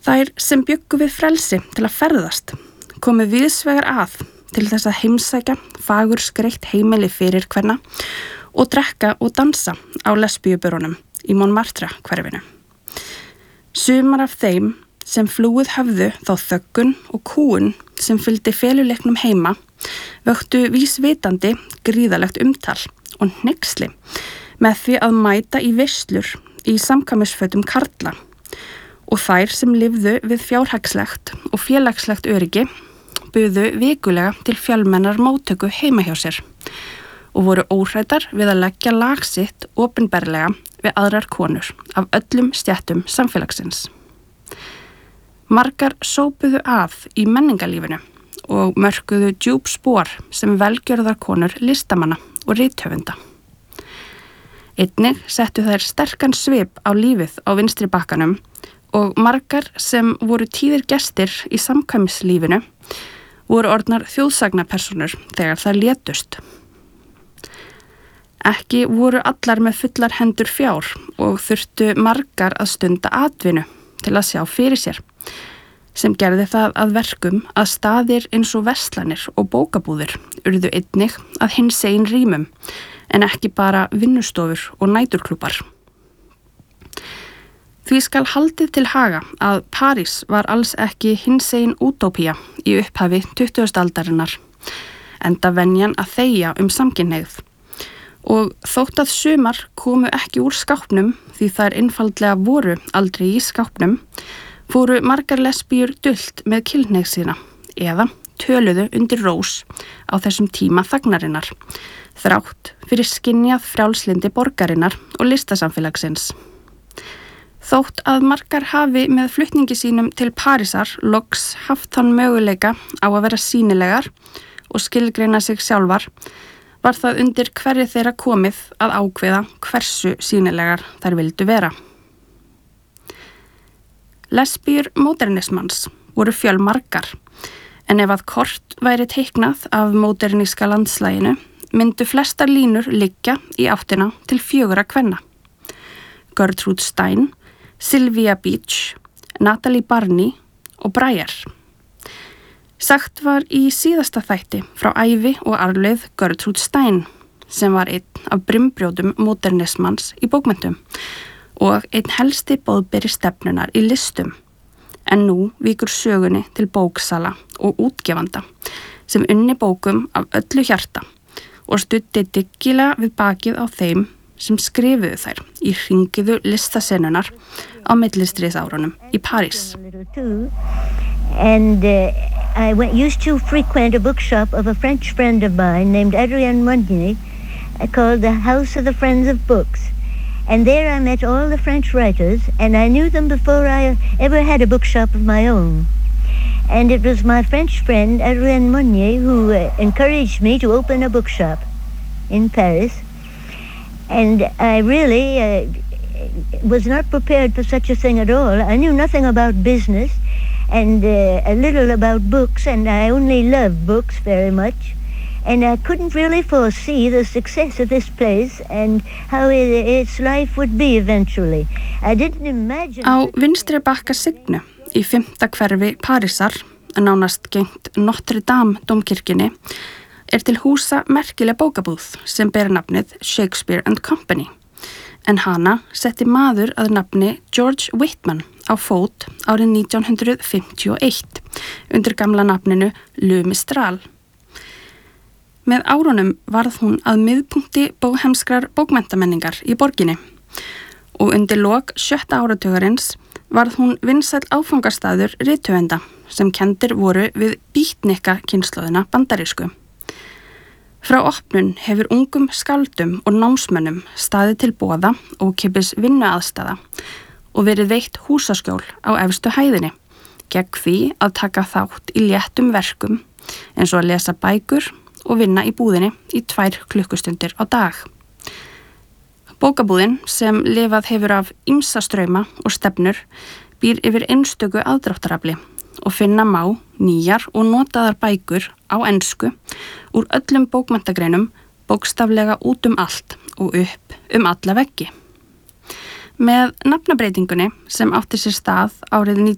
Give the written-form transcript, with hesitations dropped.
Þær sem bjuggu við frelsi til að ferðast komu víðsvegar að til þess að heimsækja fagur skreytt heimili fyrir kvenna og drekka og dansa á lesbíubörunum í Montmartre hverfinu. Sumar af þeim sem flúið höfðu þá þöggun og kúgun sem fylgdi feluleiknum heima vöktu vísvitandi gríðalegt umtal og hneyksli með því að mæta í veislur í samkvæmisfötum karla og þær sem lifðu við fjárhagslegt og félagslegt öryggi buðu vikulega til fjölmennar móttöku heima hjá sér og voru óhræddar við að leggja lag sitt opinberlega við aðrar konur af öllum stéttum samfélagsins. Margar sópuðu að í menningarlífinu og mörkuðu djúp spor sem velgjörðar konur listamanna og rithöfunda. Einnig settu þær sterkan svip á lífið á vinstri bakkanum og margar sem voru tíðir gestir í samkvæmislífinu voru orðnar þjóðsagnapersónur þegar þær létust. Ekki voru allar með fullar hendur fjár og þurftu margar að stunda atvinnu til að sjá fyrir sér, sem gerði það að verkum að staðir eins og verslanir og bókabúðir urðu einnig að hinsegin rýmum en ekki bara vinnustofur og næturklúbar. Því skal haldið til haga að París var alls ekki hinsegin útópía í upphafi 20. aldarinnar, enda venjan að þegja samkynhneigð. Og þótt að sumar komu ekki úr skápnum því þær einfaldlega voru aldrei í skápnum, fóru margar lesbíur dult með kynhneigð sína eða töluðu undir rós á þessum tíma þagnarinnar, þrátt fyrir skynjað frjálslyndi borgarinnar og listasamfélagsins. Þótt að margar hafi með flutningi sínum til Parísar loks haft þann möguleika á að vera sýnilegar og skilgreina sig sjálfar, var það undir hverju þeirra komið að ákveða hversu sýnilegar þær vildu vera. Lesbíur módernismans voru fjölmargar, en ef að kort væri teiknað af móderníska landslæginu, myndu flestar línur liggja í áttina til 4 kvenna. Gertrude Stein, Sylvia Beach, Natalie Barney og Breyer. Sagt var í síðasta þætti frá ævi og arfleið Gertrude Stein, sem var einn af brimbrjótum modernismans í bókmenntum og einn helsti boðberi stefnunar í listum. En nú víkur sögunni til bóksala og útgefanda sem unni bókum af öllu hjarta og studdi dyggilega við bakið á þeim sem skrifuðu þær í hringiðu listasennunar á millistríðsárunum í París. And I used to frequent a bookshop of a French friend of mine named Adrienne Monnier called the House of the Friends of Books. And there I met all the French writers, and I knew them before I ever had a bookshop of my own. And it was my French friend Adrienne Monnier who encouraged me to open a bookshop in Paris. And I really was not prepared for such a thing at all. I knew nothing about business and a little about books, and I only loved books very much. And I couldn't really foresee the success of this place and how its life would be eventually. I didn't imagine... Á vinstri bakka Signu í 5. hverfi Parísar, nánast gengt Notre Dame dómkirkjunni, til húsa merkileg bókabúð sem ber nafnið Shakespeare and Company, en hana setti maður að nafni George Whitman á fót árið 1951 undir gamla nafninu Le Mistral. Með árunum varð hún að miðpunkti bóhemskrar bókmenntamenningar í borginni og undir lok 7. áratugarins varð hún vinsæll áfangastaður rithöfunda sem kenndir voru við beatnika kynslóðina bandarísku. Frá opnun hefur ungum skáldum og námsmönnum staðið til boða ókeypis vinnuaðstaða og verið veitt húsaskjól á efstu hæðinni, gegn því að taka þátt í léttum verkum eins og að lesa bækur og vinna í búðinni í 2 klukkustundir á dag. Bókabúðin, sem lifað hefur af ýmsa strauma og stefnur, býr yfir einstöku aðdráttarafli og finna má nýjar og notaðar bækur á ensku úr öllum bókmenntagreinum bókstaflega út allt og upp alla veggi. Með nafnabreytingunni sem átti sér stað árið